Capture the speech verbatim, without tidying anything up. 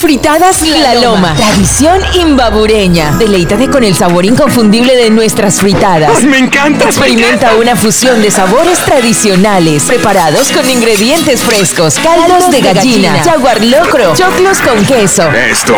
Fritadas La Loma, tradición imbabureña. Deleítate con el sabor inconfundible de nuestras fritadas. ¡Ay, me encanta! Experimenta me encanta. una fusión de sabores tradicionales, preparados con ingredientes frescos, caldos de gallina, jaguar locro, choclos con queso. Esto